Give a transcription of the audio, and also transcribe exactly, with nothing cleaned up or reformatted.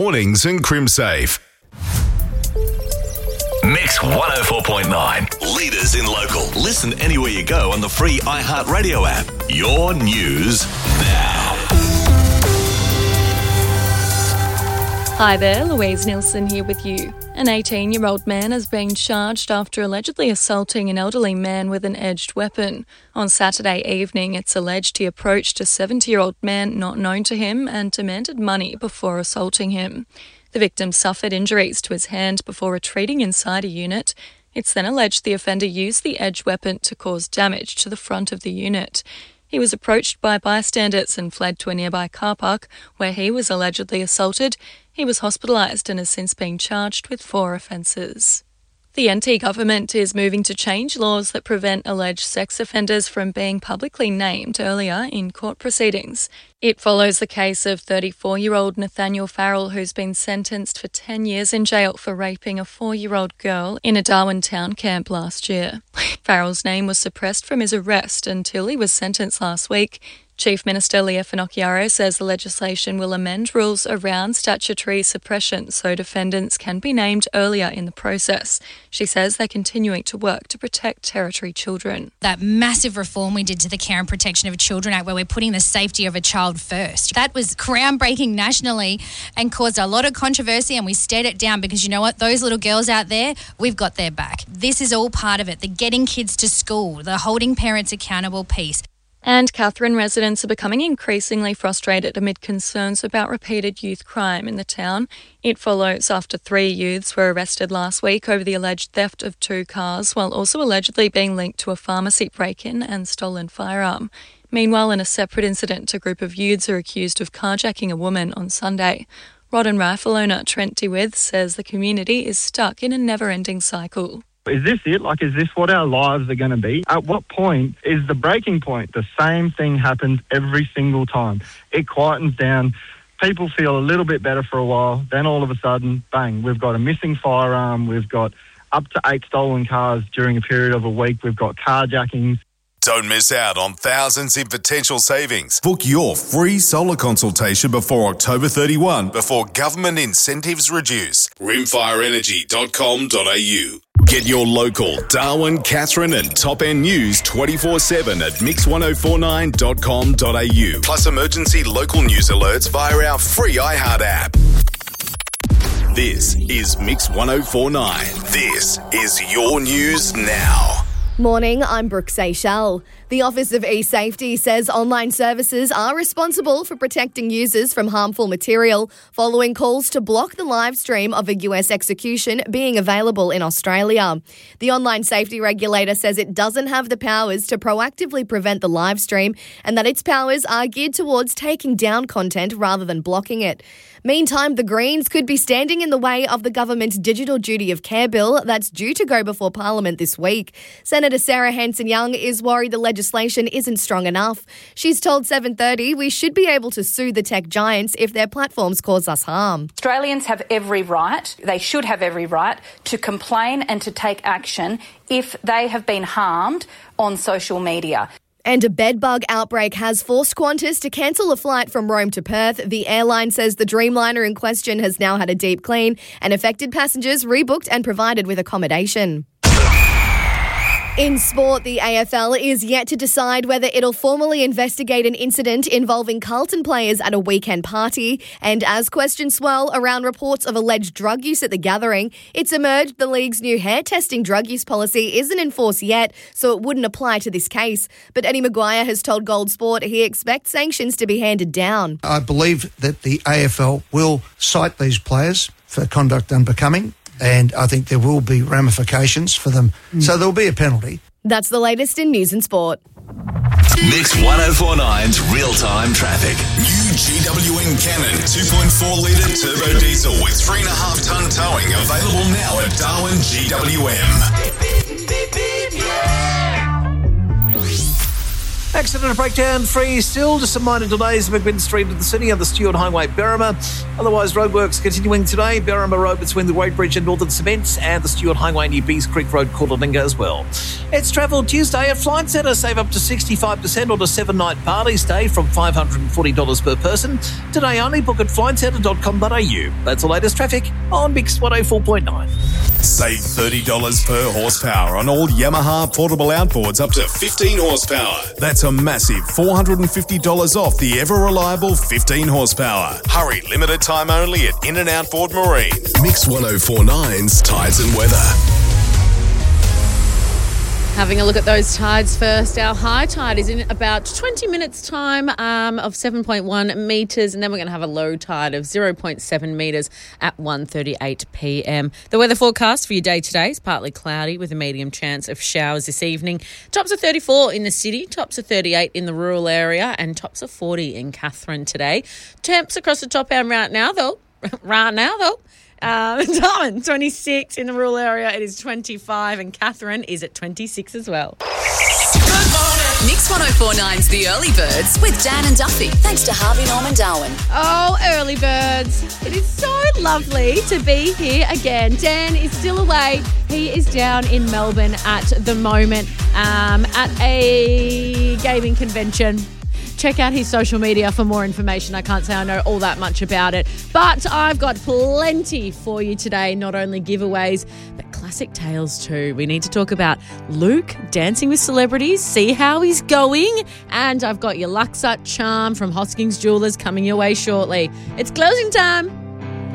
Mornings and CrimSafe. Mix one oh four point nine. Leaders in local. Listen anywhere you go on the free iHeartRadio app. Your news now. Hi there, Louise Nielsen here with you. An eighteen-year-old man has been charged after allegedly assaulting an elderly man with an edged weapon. On Saturday evening, it's alleged he approached a seventy-year-old man not known to him and demanded money before assaulting him. The victim suffered injuries to his hand before retreating inside a unit. It's then alleged the offender used the edged weapon to cause damage to the front of the unit. He was approached by bystanders and fled to a nearby car park where he was allegedly assaulted. He was hospitalised and has since been charged with four offences. The N T government is moving to change laws that prevent alleged sex offenders from being publicly named earlier in court proceedings. It follows the case of thirty-four-year-old Nathaniel Farrell, who's been sentenced for ten years in jail for raping a four-year-old girl in a Darwin town camp last year. Farrell's name was suppressed from his arrest until he was sentenced last week. Chief Minister Leah Finocchiaro says the legislation will amend rules around statutory suppression so defendants can be named earlier in the process. She says they're continuing to work to protect Territory children. That massive reform we did to the Care and Protection of Children Act, where we're putting the safety of a child first, that was groundbreaking nationally and caused a lot of controversy, and we stared it down because, you know what, those little girls out there, we've got their back. This is all part of it, the getting kids to school, the holding parents accountable piece. And Katherine residents are becoming increasingly frustrated amid concerns about repeated youth crime in the town. It follows after three youths were arrested last week over the alleged theft of two cars, while also allegedly being linked to a pharmacy break-in and stolen firearm. Meanwhile, in a separate incident, a group of youths are accused of carjacking a woman on Sunday. Rod and rifle owner Trent DeWith says the community is stuck in a never-ending cycle. Is this it? Like, is this what our lives are going to be? At what point is the breaking point? The same thing happens every single time. It quietens down. People feel a little bit better for a while. Then all of a sudden, bang, we've got a missing firearm. We've got up to eight stolen cars during a period of a week. We've got carjackings. Don't miss out on thousands in potential savings. Book your free solar consultation before October thirty-first before government incentives reduce. rimfire energy dot com dot a u. Get your local Darwin, Katherine and Top End news twenty-four seven at mix ten forty-nine dot com dot a u. Plus emergency local news alerts via our free iHeart app. This is Mix ten forty-nine. This is your news now. Morning, I'm Brooke Seychelles. The Office of eSafety says online services are responsible for protecting users from harmful material following calls to block the live stream of a U S execution being available in Australia. The online safety regulator says it doesn't have the powers to proactively prevent the live stream and that its powers are geared towards taking down content rather than blocking it. Meantime, the Greens could be standing in the way of the government's Digital Duty of Care bill that's due to go before Parliament this week. Senator Sarah Hanson-Young is worried the legislation isn't strong enough. She's told seven thirty we should be able to sue the tech giants if their platforms cause us harm. Australians have every right, they should have every right, to complain and to take action if they have been harmed on social media. And a bedbug outbreak has forced Qantas to cancel a flight from Rome to Perth. The airline says the Dreamliner in question has now had a deep clean and affected passengers rebooked and provided with accommodation. In sport, the A F L is yet to decide whether it'll formally investigate an incident involving Carlton players at a weekend party. And as questions swirl around reports of alleged drug use at the gathering, it's emerged the league's new hair testing drug use policy isn't in force yet, so it wouldn't apply to this case. But Eddie Maguire has told Gold Sport he expects sanctions to be handed down. I believe that the A F L will cite these players for conduct unbecoming, and I think there will be ramifications for them. Mm. So there will be a penalty. That's the latest in news and sport. Mix ten forty-nine's real-time traffic. New G W N Cannon two point four litre turbo diesel with three point five tonne towing available now at Darwin G W M. Accident breakdown free still. Just some minor delays at McMinn Street to the city and the Stewart Highway, Berrima. Otherwise, roadworks continuing today. Berrima Road between the Great Bridge and Northern Cement and the Stewart Highway near Bees Creek Road, Coolalinga as well. It's Travel Tuesday at Flight Centre. Save up to sixty-five percent on a seven-night party stay from five hundred forty dollars per person. Today only. Book at flight centre dot com dot a u. That's the latest traffic on Mix one oh four point nine. Save thirty dollars per horsepower on all Yamaha portable outboards up to fifteen horsepower. That's a massive four hundred fifty dollars off the ever-reliable fifteen horsepower. Hurry, limited time only at In and Out Ford Marine. Mix one oh four point nine's Tides and Weather. Having a look at those tides first. Our high tide is in about twenty minutes' time um, of seven point one metres, and then we're going to have a low tide of zero point seven metres at one thirty-eight p m. The weather forecast for your day today is partly cloudy with a medium chance of showers this evening. Tops are thirty-four in the city, tops are thirty-eight in the rural area, and tops are forty in Katherine today. Temps across the top end right now, though. right now, though. Um, Darwin, twenty-six in the rural area. It is twenty-five, and Katherine is at twenty-six as well. Good morning. Mix one oh four point nine's The Early Birds with Dan and Duffy. Thanks to Harvey Norman Darwin. Oh, early birds. It is so lovely to be here again. Dan is still away. He is down in Melbourne at the moment um, at a gaming convention. Check out his social media for more information. I can't say I know all that much about it, but I've got plenty for you today, not only giveaways, but classic tales too. We need to talk about Luke dancing with celebrities, see how he's going, and I've got your Luxut charm from Hoskins Jewelers coming your way shortly. It's closing time.